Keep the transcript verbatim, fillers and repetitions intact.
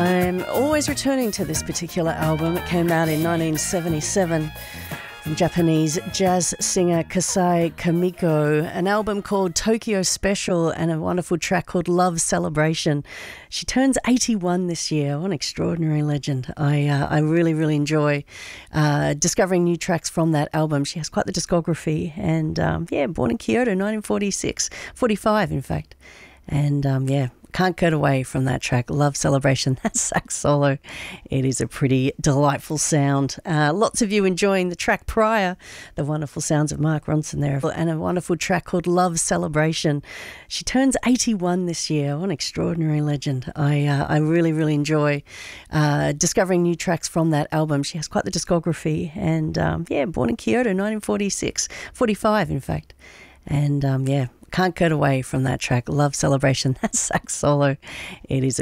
I'm always returning to this particular album. It came out in nineteen seventy-seven from Japanese jazz singer Kasai Kamiko, an album called Tokyo Special and a wonderful track called Love Celebration. She turns eighty-one this year. What an extraordinary legend. I uh, I really, really enjoy uh, discovering new tracks from that album. She has quite the discography and, um, yeah, born in Kyoto, nineteen forty-six, forty-five in fact. And, um, yeah, can't get away from that track, Love Celebration, that sax solo. It is a pretty delightful sound. Uh, lots of you enjoying the track prior, the wonderful sounds of Mark Ronson there, and a wonderful track called Love Celebration. She turns eighty-one this year. What an extraordinary legend. I uh, I really, really enjoy uh, discovering new tracks from that album. She has quite the discography and, um, yeah, born in Kyoto, nineteen forty-six, forty-five in fact. And, um, yeah, can't get away from that track, Love Celebration, that sax solo. It is a